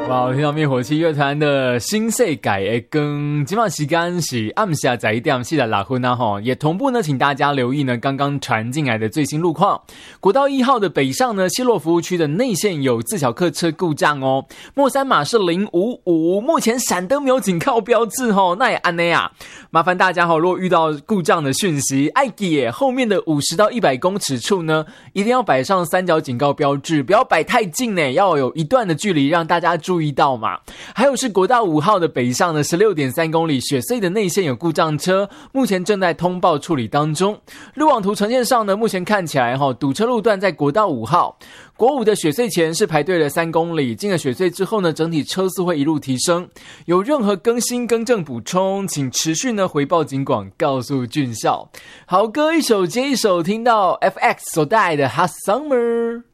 哇，我听到灭火器乐团的新世界的歌，今晚时间是暗下11点46分啊吼，也同步呢，请大家留意呢刚刚传进来的最新路况。国道1号的北上呢，西洛服务区的内线有自小客车故障哦，末三码是055，目前闪灯没有警告标志吼，那也安内啊，麻烦大家吼，如果遇到故障的讯息，爱记后面的50到100公尺处呢，一定要摆上三角警告标志，不要摆太近呢，要有一段的距离让大家注意到嘛。还有是国道5号的北上的 16.3 公里雪隧的内线有故障车，目前正在通报处理当中。路网图呈现上呢，目前看起来堵车路段在国道5号国5的雪隧前是排队了3公里，进了雪隧之后呢，整体车速会一路提升。有任何更新更正补充，请持续呢回报警广，告诉俊孝。好歌一首接一首，听到 FX 所带来的 Hot Summer。